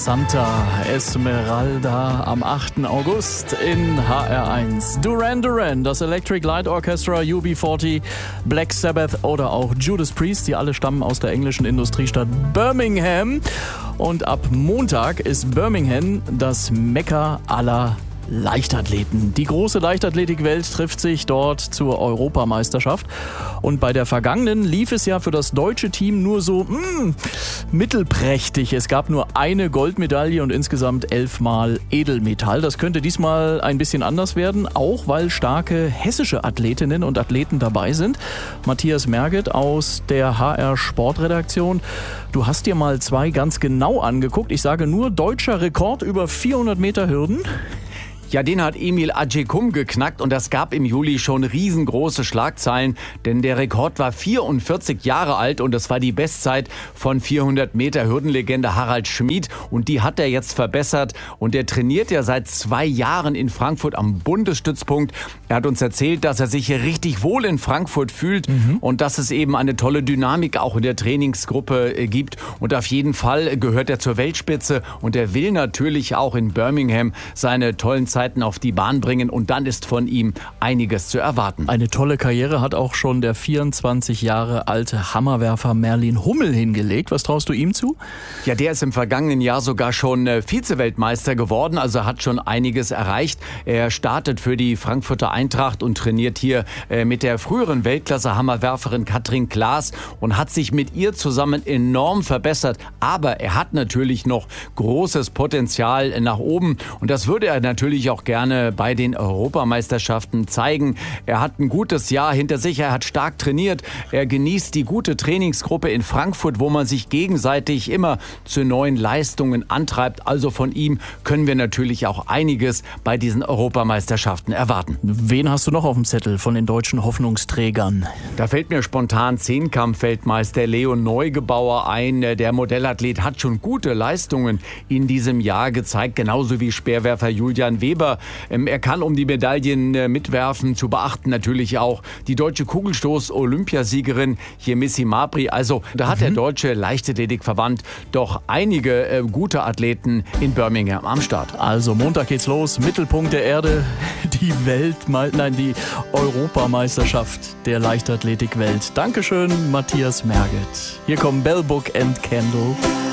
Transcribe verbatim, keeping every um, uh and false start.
Santa Esmeralda am achten August in H R eins. Duran Duran, das Electric Light Orchestra, U B vierzig, Black Sabbath oder auch Judas Priest, die alle stammen aus der englischen Industriestadt Birmingham. Und ab Montag ist Birmingham das Mekka aller Leichtathleten. Die große Leichtathletikwelt trifft sich dort zur Europameisterschaft. Und bei der vergangenen lief es ja für das deutsche Team nur so mh, mittelprächtig. Es gab nur eine Goldmedaille und insgesamt elfmal Edelmetall. Das könnte diesmal ein bisschen anders werden, auch weil starke hessische Athletinnen und Athleten dabei sind. Matthias Merget aus der H R Sportredaktion. Du hast dir mal zwei ganz genau angeguckt. Ich sage nur deutscher Rekord über vierhundert Meter Hürden. Ja, den hat Emil Acıkum geknackt und das gab im Juli schon riesengroße Schlagzeilen, denn der Rekord war vierundvierzig Jahre alt und das war die Bestzeit von vierhundert Meter Hürdenlegende Harald Schmid und die hat er jetzt verbessert und er trainiert ja seit zwei Jahren in Frankfurt am Bundesstützpunkt. Er hat uns erzählt, dass er sich hier richtig wohl in Frankfurt fühlt mhm. und dass es eben eine tolle Dynamik auch in der Trainingsgruppe gibt und auf jeden Fall gehört er zur Weltspitze und er will natürlich auch in Birmingham seine tollen Zeiten auf die Bahn bringen und dann ist von ihm einiges zu erwarten. Eine tolle Karriere hat auch schon der vierundzwanzig Jahre alte Hammerwerfer Merlin Hummel hingelegt. Was traust du ihm zu? Ja, der ist im vergangenen Jahr sogar schon Vize-Weltmeister geworden, also hat schon einiges erreicht. Er startet für die Frankfurter Eintracht und trainiert hier mit der früheren Weltklasse-Hammerwerferin Katrin Klaas und hat sich mit ihr zusammen enorm verbessert. Aber er hat natürlich noch großes Potenzial nach oben und das würde er natürlich auch gerne bei den Europameisterschaften zeigen. Er hat ein gutes Jahr hinter sich, er hat stark trainiert, er genießt die gute Trainingsgruppe in Frankfurt, wo man sich gegenseitig immer zu neuen Leistungen antreibt. Also von ihm können wir natürlich auch einiges bei diesen Europameisterschaften erwarten. Wen hast du noch auf dem Zettel von den deutschen Hoffnungsträgern? Da fällt mir spontan Zehnkampf-Weltmeister Leo Neugebauer ein. Der Modellathlet hat schon gute Leistungen in diesem Jahr gezeigt, genauso wie Speerwerfer Julian Weber. Er kann um die Medaillen mitwerfen. Zu beachten natürlich auch die deutsche Kugelstoß-Olympiasiegerin Yemisi Mabry. Also da hat mhm. der Deutsche Leichtathletikverband doch einige äh, gute Athleten in Birmingham am Start. Also Montag geht's los. Mittelpunkt der Erde, die Weltme- nein, die Europameisterschaft der Leichtathletikwelt. Dankeschön, Matthias Merget. Hier kommen Bell Book and Candle.